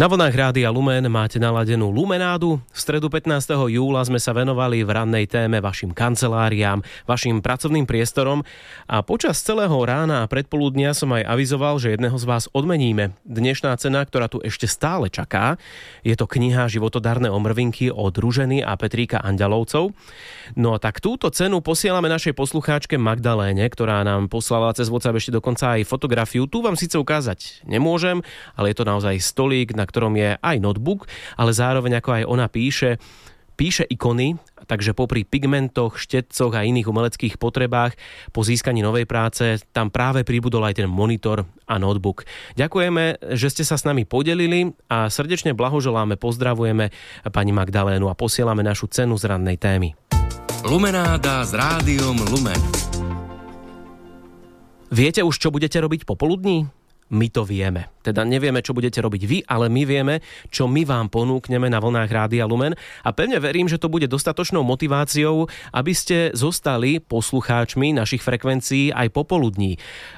Na vlnách Rádia Lumen máte naladenú Lumenádu. V stredu 15. júla sme sa venovali v rannej téme vašim kanceláriám, vašim pracovným priestorom a počas celého rána a predpoludnia som aj avizoval, že jedného z vás odmeníme. Dnešná cena, ktorá tu ešte stále čaká, je to kniha Životodárne omrvinky od Ruženy a Petríka Anďalovcov. No a tak túto cenu posielame našej poslucháčke Magdaléne, ktorá nám poslala cez WhatsApp ešte dokonca aj fotografiu. Tu vám síce ukázať nemôžem, ale je to naozaj stolík, na ktorom je aj notebook, ale zároveň, ako aj ona píše ikony, takže popri pigmentoch, štetcoch a iných umeleckých potrebách po získaní novej práce tam práve pribudol aj ten monitor a notebook. Ďakujeme, že ste sa s nami podelili a srdečne blahoželáme, pozdravujeme pani Magdalénu a posielame našu cenu z rannej témy. Lumenáda s Rádiom Lumen. Viete už, čo budete robiť popoludní? My to vieme. Teda nevieme, čo budete robiť vy, ale my vieme, čo my vám ponúkneme na vlnách Rádia Lumen a pevne verím, že to bude dostatočnou motiváciou, aby ste zostali poslucháčmi našich frekvencií aj popoludní.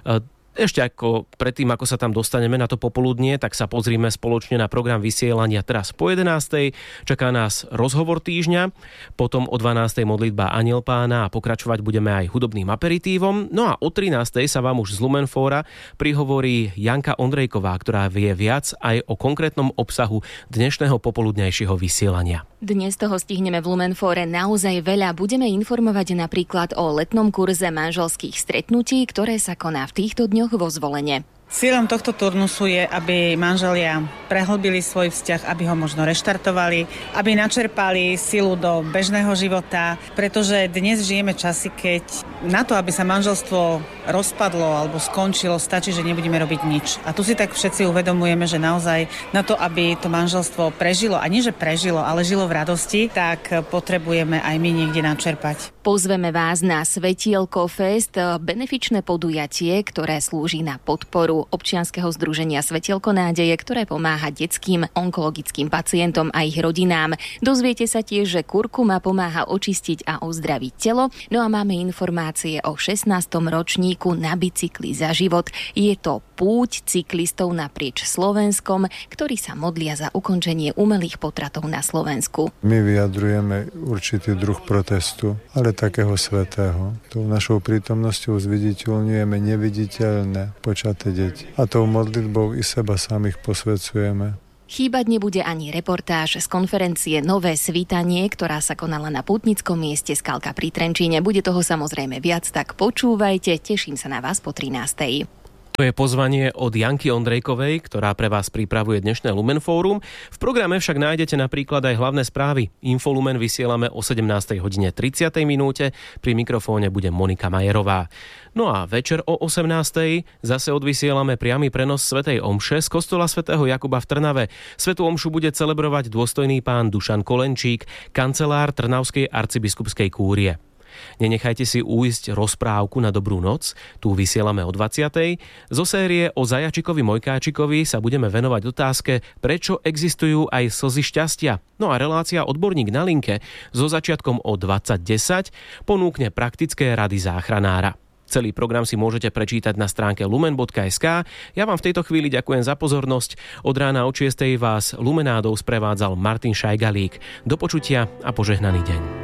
Ešte ako predtým, ako sa tam dostaneme na to popoludnie, tak sa pozrime spoločne na program vysielania teraz po 11. Čaká nás rozhovor týždňa, potom o 12. modlitba Anjel Pána a pokračovať budeme aj hudobným aperitívom. No a o 13. sa vám už z Lumenfóra prihovorí Janka Ondrejková, ktorá vie viac aj o konkrétnom obsahu dnešného popoludnejšieho vysielania. Dnes toho stihneme v Lumenfóre naozaj veľa. Budeme informovať napríklad o letnom kurze manželských stretnutí, ktoré sa koná v týchto dňoch vo Zvolene. Cieľom tohto turnusu je, aby manželia prehlbili svoj vzťah, aby ho možno reštartovali, aby načerpali silu do bežného života, pretože dnes žijeme časy, keď na to, aby sa manželstvo rozpadlo alebo skončilo, stačí, že nebudeme robiť nič. A tu si tak všetci uvedomujeme, že naozaj na to, aby to manželstvo prežilo, a nie že prežilo, ale žilo v radosti, tak potrebujeme aj my niekde načerpať. Pozveme vás na Svetielko Fest, benefičné podujatie, ktoré slúži na podporu občianskeho združenia Svetielko nádeje, ktoré pomáha detským onkologickým pacientom a ich rodinám. Dozviete sa tiež, že kurkuma pomáha očistiť a ozdraviť telo. No a máme informácie o 16. ročníku Na bicykli za život. Je to púť cyklistov naprieč Slovenskom, ktorí sa modlia za ukončenie umelých potratov na Slovensku. My vyjadrujeme určitý druh protestu, ale takého svätého. Tou našou prítomnosťou zviditeľňujeme neviditeľné počaté deti. A tou modlitbou i seba samých posvedzujeme. Chýbať nebude ani reportáž z konferencie Nové svítanie, ktorá sa konala na pútnickom mieste Skalka pri Trenčíne. Bude toho samozrejme viac, tak počúvajte. Teším sa na vás po 13. To je pozvanie od Janky Ondrejkovej, ktorá pre vás pripravuje dnešné Lumenfórum. V programe však nájdete napríklad aj hlavné správy. Infolumen vysielame o 17:30. Pri mikrofóne bude Monika Majerová. No a večer o 18:00 zase odvysielame priamy prenos svätej omše z kostola svätého Jakuba v Trnave. Svätú omšu bude celebrovať dôstojný pán Dušan Kolenčík, kancelár Trnavskej arcibiskupskej kúrie. Nenechajte si újsť rozprávku na dobrú noc, tu vysielame o 20:00. Zo série o Zajačikovi Mojkáčikovi sa budeme venovať otázke, prečo existujú aj slzy šťastia. No a relácia Odborník na linke so začiatkom o 20:10 ponúkne praktické rady záchranára. Celý program si môžete prečítať na stránke lumen.sk. Ja vám v tejto chvíli ďakujem za pozornosť. Od rána o 6:00 vás Lumenádou sprevádzal Martin Šajgalík. Do počutia a požehnaný deň.